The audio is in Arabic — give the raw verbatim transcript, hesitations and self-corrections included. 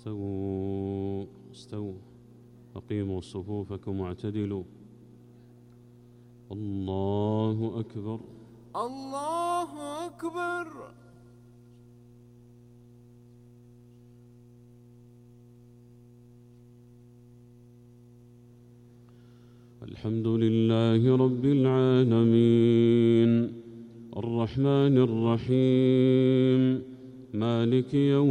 استووا استووا أقيموا صفوفكم واعتدلوا. الله أكبر. الله أكبر. الحمد لله رب العالمين الرحمن الرحيم مالك يوم